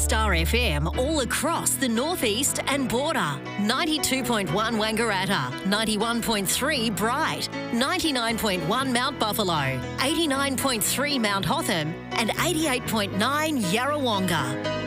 Star FM all across the northeast and border. 92.1 Wangaratta, 91.3 Bright, 99.1 Mount Buffalo, 89.3 Mount Hotham and 88.9 Yarrawonga.